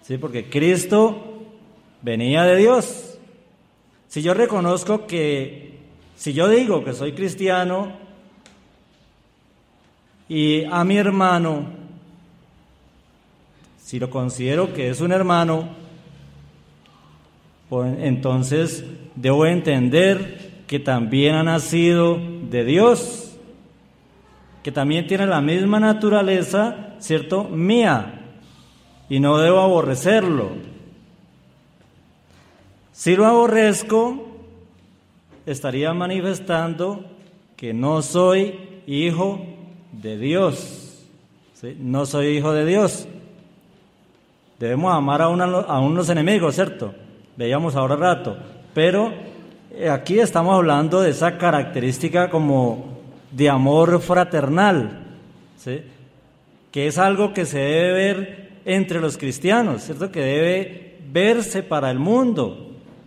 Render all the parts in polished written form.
¿sí? Porque Cristo venía de Dios. Si yo reconozco si yo digo que soy cristiano y a mi hermano, si lo considero que es un hermano, pues entonces debo entender que también ha nacido de Dios, que también tiene la misma naturaleza, ¿cierto?, mía, y no debo aborrecerlo. Si lo aborrezco, estaría manifestando que no soy hijo de Dios, ¿sí? No soy hijo de Dios. Debemos amar a unos enemigos, ¿cierto? Veíamos ahora rato, pero aquí estamos hablando de esa característica como de amor fraternal, ¿sí? Que es algo que se debe ver entre los cristianos, ¿cierto? Que debe verse para el mundo.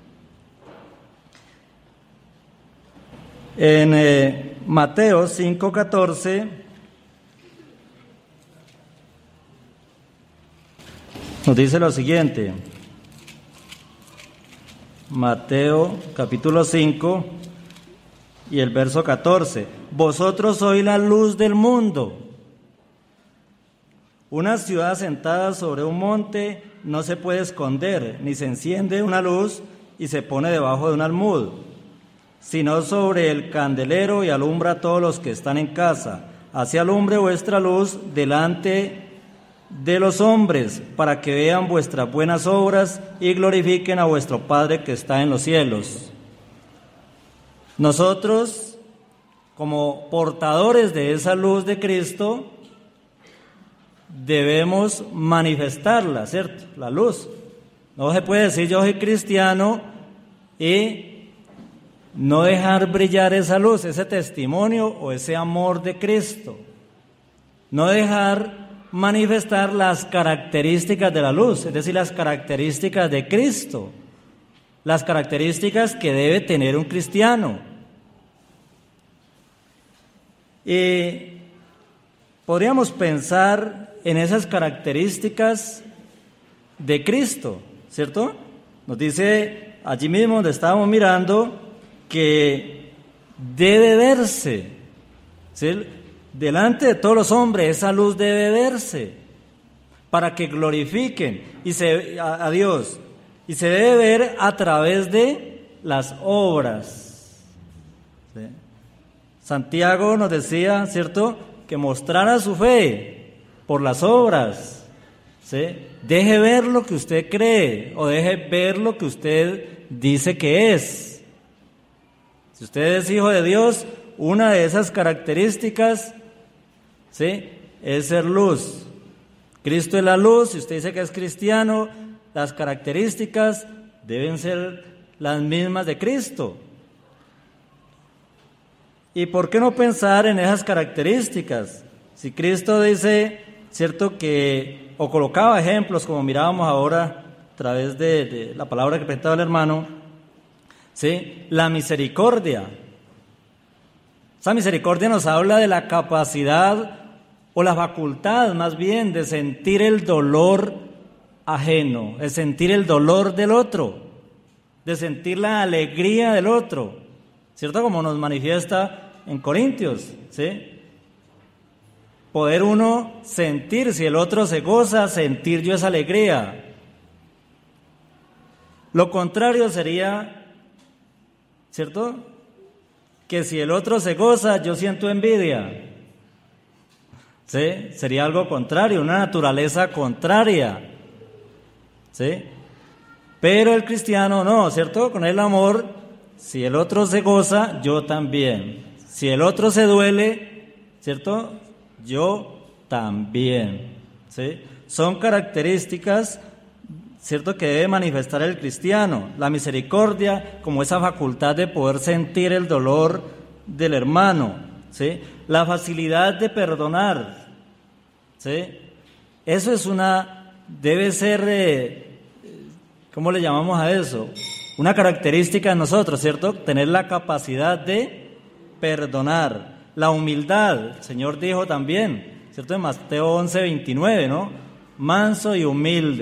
En Mateo 5:14 nos dice lo siguiente. Mateo capítulo 5 y el verso 14. Vosotros sois la luz del mundo. Una ciudad asentada sobre un monte no se puede esconder, ni se enciende una luz y se pone debajo de un almud, sino sobre el candelero y alumbra a todos los que están en casa. Así alumbre vuestra luz delante de los hombres, para que vean vuestras buenas obras y glorifiquen a vuestro Padre que está en los cielos. Nosotros, como portadores de esa luz de Cristo, debemos manifestarla, ¿cierto? La luz. No se puede decir yo soy cristiano y no dejar brillar esa luz, ese testimonio o ese amor de Cristo. No dejar manifestar las características de la luz, es decir, las características de Cristo, las características que debe tener un cristiano. Y podríamos pensar en esas características de Cristo, ¿cierto? Nos dice allí mismo donde estábamos mirando que debe verse, ¿sí? Delante de todos los hombres esa luz debe verse para que glorifiquen a Dios, y se debe ver a través de las obras, ¿sí? Santiago nos decía, ¿cierto?, que mostrara su fe por las obras, ¿sí? Deje ver lo que usted cree o deje ver lo que usted dice que es. Si usted es hijo de Dios, una de esas características, ¿sí?, es ser luz. Cristo es la luz. Si usted dice que es cristiano, las características deben ser las mismas de Cristo. ¿Y por qué no pensar en esas características? Si Cristo dice, ¿cierto?, o colocaba ejemplos, como mirábamos ahora a través de la palabra que presentaba el hermano, ¿sí?, la misericordia. Esa misericordia nos habla de la capacidad o la facultad, más bien, de sentir el dolor ajeno, de sentir el dolor del otro, de sentir la alegría del otro, ¿cierto? Como nos manifiesta en Corintios, ¿sí? Poder uno sentir, si el otro se goza, sentir yo esa alegría. Lo contrario sería, ¿cierto?, que si el otro se goza, yo siento envidia, ¿sí? Sería algo contrario, una naturaleza contraria, ¿sí? Pero el cristiano no, ¿cierto? Con el amor, si el otro se goza, yo también. Si el otro se duele, ¿cierto?, yo también, ¿sí? Son características, ¿cierto?, que debe manifestar el cristiano. La misericordia como esa facultad de poder sentir el dolor del hermano, ¿sí? La facilidad de perdonar, ¿sí? Eso debe ser, ¿cómo le llamamos a eso? Una característica de nosotros, ¿cierto? Tener la capacidad de perdonar. La humildad, el Señor dijo también, ¿cierto? En Mateo 11:29, ¿no? Manso y humilde.